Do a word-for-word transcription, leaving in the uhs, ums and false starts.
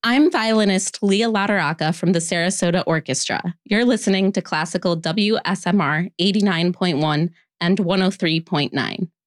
I'm violinist Leah Lauderaca from the Sarasota Orchestra. You're listening to Classical W S M R eighty-nine point one and one oh three point nine.